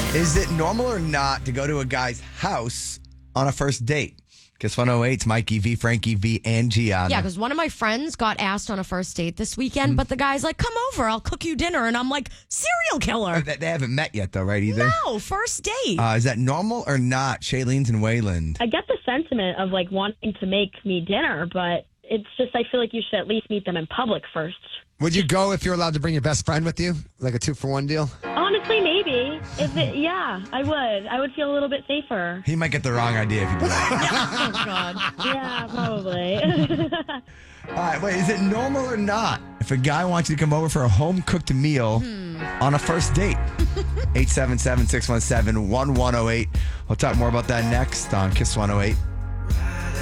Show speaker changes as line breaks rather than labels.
Is it normal or not to go to a guy's house on a first date? Kiss 108's Mikey V, Frankie V, and Gianna.
Yeah, because one of my friends got asked on a first date this weekend, but the guy's like, come over, I'll cook you dinner. And I'm like, serial killer.
They haven't met yet, though, right, either?
No, first date.
Is that normal or not? Shaylene's and Wayland.
I get the sentiment of like wanting to make me dinner, but it's just I feel like you should at least meet them in public first.
Would you go if you're allowed to bring your best friend with you? Like a 2-for-1 deal?
Honestly, maybe. Yeah, I would. I would feel a little bit safer.
He might get the wrong idea if you do that.
Oh, God.
Yeah, probably.
All right, wait, is it normal or not if a guy wants you to come over for a home-cooked meal on a first date? 877-617-1108. We'll talk more about that next on Kiss 108.